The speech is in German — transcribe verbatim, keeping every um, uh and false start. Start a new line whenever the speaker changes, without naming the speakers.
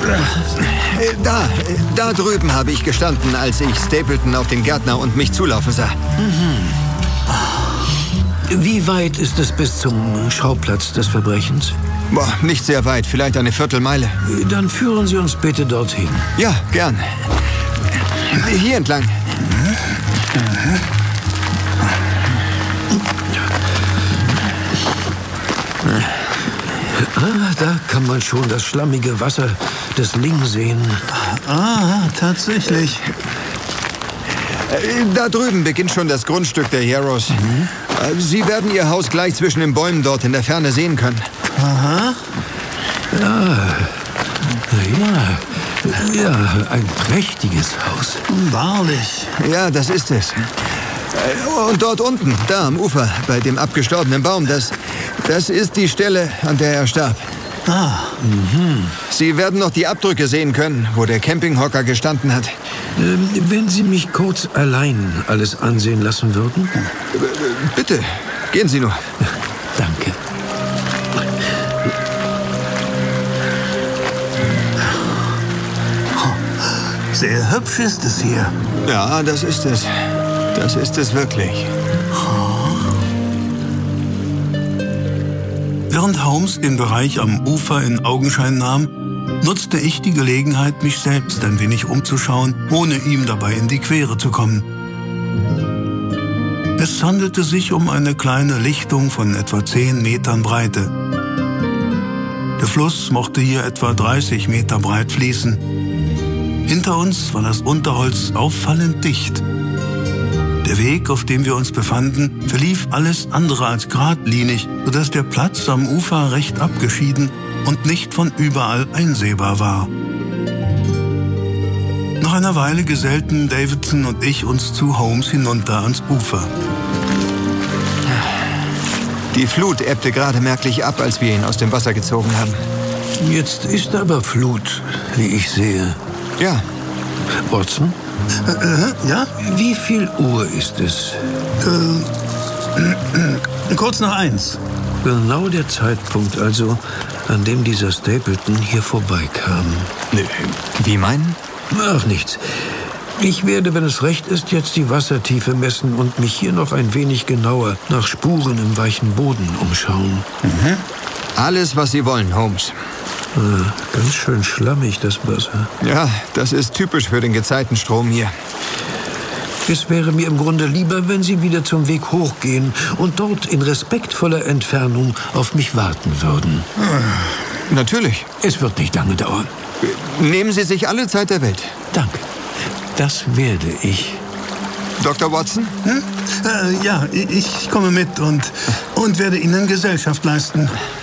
Da, da drüben habe ich gestanden, als ich Stapleton auf den Gärtner und mich zulaufen sah.
Mhm. Wie weit ist es bis zum Schauplatz des Verbrechens?
Boah, nicht sehr weit, vielleicht eine Viertelmeile.
Dann führen Sie uns bitte dorthin.
Ja, gern. Hier entlang.
Ah, da kann man schon das schlammige Wasser des Ling sehen.
Ah, tatsächlich.
Da drüben beginnt schon das Grundstück der Yarrows. Mhm. Sie werden Ihr Haus gleich zwischen den Bäumen dort in der Ferne sehen können.
Aha.
Ja, ja, ja, ein prächtiges Haus.
Wahrlich.
Ja, das ist es. Und dort unten, da am Ufer, bei dem abgestorbenen Baum, das, das ist die Stelle, an der er starb.
Ah.
Mhm. Sie werden noch die Abdrücke sehen können, wo der Campinghocker gestanden hat.
Ähm, wenn Sie mich kurz allein alles ansehen lassen würden?
Bitte, gehen Sie nur.
Danke.
Sehr hübsch ist es hier.
Ja, das ist es. Das ist es wirklich.
Während Holmes den Bereich am Ufer in Augenschein nahm, nutzte ich die Gelegenheit, mich selbst ein wenig umzuschauen, ohne ihm dabei in die Quere zu kommen. Es handelte sich um eine kleine Lichtung von etwa zehn Metern Breite. Der Fluss mochte hier etwa dreißig Meter breit fließen. Hinter uns war das Unterholz auffallend dicht. Der Weg, auf dem wir uns befanden, verlief alles andere als geradlinig, sodass der Platz am Ufer recht abgeschieden und nicht von überall einsehbar war. Nach einer Weile gesellten Davidson und ich uns zu Holmes hinunter ans Ufer.
Die Flut ebbte gerade merklich ab, als wir ihn aus dem Wasser gezogen haben.
Jetzt ist aber Flut, wie ich sehe.
Ja.
Watson?
Äh, äh, ja?
Wie viel Uhr ist es?
Äh, kurz nach eins.
Genau der Zeitpunkt also, an dem dieser Stapleton hier vorbeikam.
Wie meinen?
Ach, nichts. Ich werde, wenn es recht ist, jetzt die Wassertiefe messen und mich hier noch ein wenig genauer nach Spuren im weichen Boden umschauen.
Mhm. Alles, was Sie wollen, Holmes.
Ah, ganz schön schlammig, das Wasser.
Ja, das ist typisch für den Gezeitenstrom hier.
Es wäre mir im Grunde lieber, wenn Sie wieder zum Weg hochgehen und dort in respektvoller Entfernung auf mich warten würden.
Natürlich.
Es wird nicht lange dauern.
Nehmen Sie sich alle Zeit der Welt.
Danke. Das werde ich.
Doktor Watson?
Hm? Äh, ja, ich komme mit und, und werde Ihnen Gesellschaft leisten.